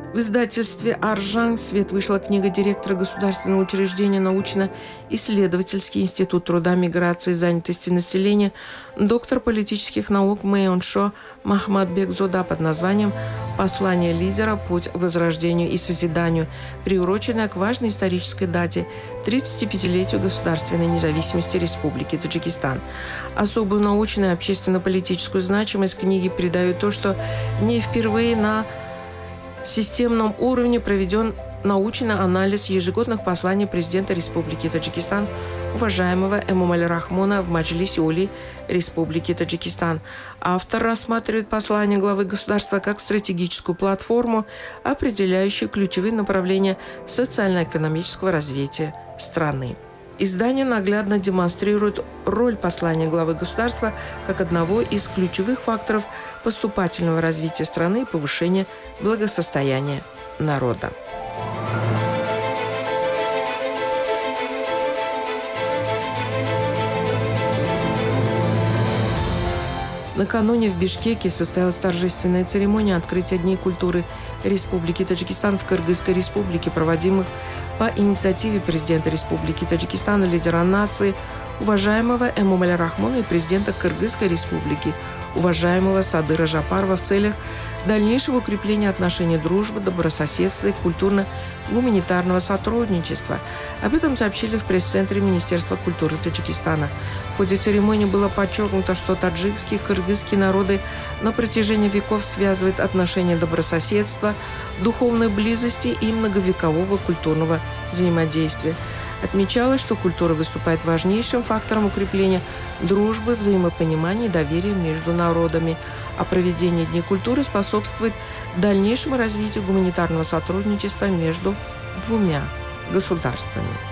В издательстве «Аржан» в свет вышла книга директора государственного учреждения «Научно-исследовательский институт труда, миграции и занятости населения», доктор политических наук Мэйоншо Махмадбек Зода под названием «Послание лидера. Путь к возрождению и созиданию», приуроченное к важной исторической дате – 35-летию государственной независимости Республики Таджикистан. Особую научную и общественно-политическую значимость книги придает то, что не впервые на системном уровне проведен научный анализ ежегодных посланий президента Республики Таджикистан уважаемого Эмомали Рахмона в Маджлисе Ули Республики Таджикистан. Автор рассматривает послание главы государства как стратегическую платформу, определяющую ключевые направления социально-экономического развития страны. Издание наглядно демонстрирует роль послания главы государства как одного из ключевых факторов поступательного развития страны и повышения благосостояния народа. Накануне в Бишкеке состоялась торжественная церемония открытия Дней культуры Республики Таджикистан в Кыргызской республике, проводимых по инициативе президента Республики Таджикистан, лидера нации, уважаемого Эмомали Рахмона и президента Кыргызской республики, уважаемого Садыра Жапарова, в целях дальнейшего укрепления отношений дружбы, добрососедства и культурно-гуманитарного сотрудничества. Об этом сообщили в пресс-центре Министерства культуры Таджикистана. В ходе церемонии было подчеркнуто, что таджикские и кыргызские народы на протяжении веков связывают отношения добрососедства, духовной близости и многовекового культурного взаимодействия. Отмечалось, что культура выступает важнейшим фактором укрепления дружбы, взаимопонимания и доверия между народами, а проведение Дней культуры способствует дальнейшему развитию гуманитарного сотрудничества между двумя государствами.